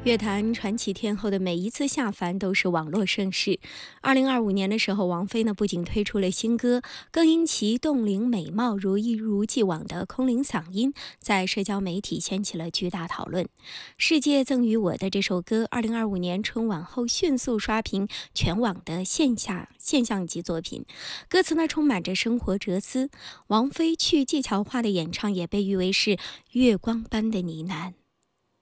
乐坛传奇天后的每一次下凡都是网络盛事。2025年的时候，王菲不仅推出了新歌，更因其冻龄美貌、一如既往的空灵嗓音，在社交媒体掀起了巨大讨论。世界赠予我的这首歌，2025年春晚后迅速刷屏全网的现象级作品。歌词充满着生活哲思，王菲去技巧化的演唱也被誉为是月光般的呢喃。